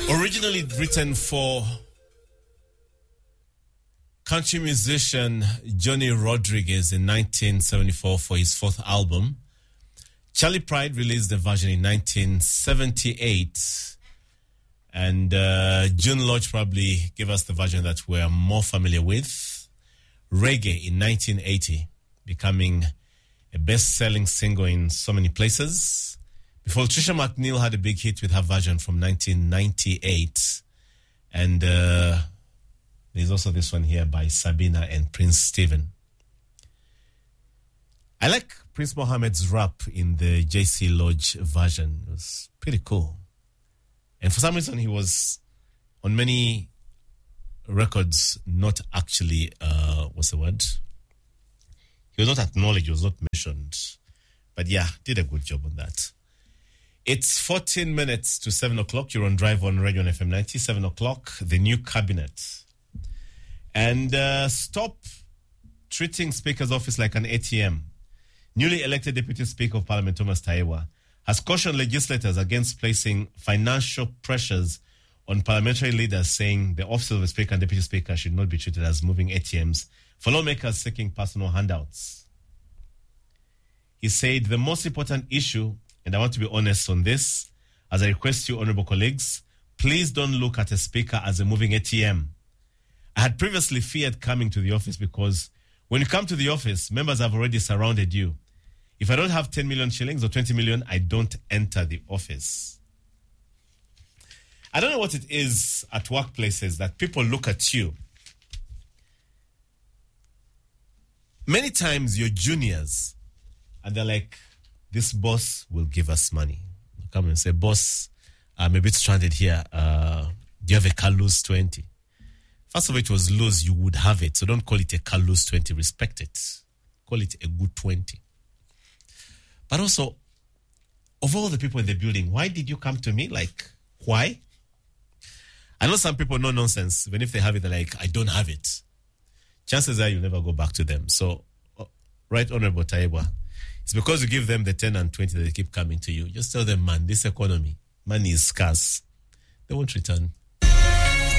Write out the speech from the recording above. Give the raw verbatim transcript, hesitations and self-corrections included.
Originally written for country musician Johnny Rodriguez in nineteen seventy-four for his fourth album, Charlie Pride released the version in nineteen seventy-eight, and uh, June Lodge probably gave us the version that we're more familiar with, Reggae in nineteen eighty, becoming a best-selling single in so many places. Before, Trisha McNeil had a big hit with her version from nineteen ninety-eight. And uh, there's also this one here by Sabina and Prince Steven. I like Prince Mohammed's rap in the J C Lodge version. It was pretty cool. And for some reason, he was on many records not actually, uh, what's the word? He was not acknowledged, he was not mentioned. But yeah, did a good job on that. It's fourteen minutes to seven o'clock. You're on Drive on Radio on F M ninety. seven o'clock, the new cabinet. And uh, stop treating Speaker's office like an A T M. Newly elected Deputy Speaker of Parliament, Thomas Taiwa, has cautioned legislators against placing financial pressures on parliamentary leaders, saying the office of the Speaker and Deputy Speaker should not be treated as moving A T Ms for lawmakers seeking personal handouts. He said the most important issue, and I want to be honest on this, as I request you, honorable colleagues, please don't look at a speaker as a moving A T M. I had previously feared coming to the office because when you come to the office, members have already surrounded you. If I don't have ten million shillings or twenty million, I don't enter the office. I don't know what it is at workplaces that people look at you. Many times you're juniors and they're like, this boss will give us money. You come and say, boss, I'm a bit stranded here. Uh, do you have a car loose twenty? First of all, it was loose, you would have it. So don't call it a car loose twenty. Respect it. Call it a good twenty. But also, of all the people in the building, why did you come to me? Like, why? I know some people know nonsense. Even if they have it, they're like, I don't have it. Chances are you'll never go back to them. So, right, Honorable Taiwa, it's because you give them the ten and twenty that they keep coming to you. Just tell them, man, this economy, money is scarce. They won't return.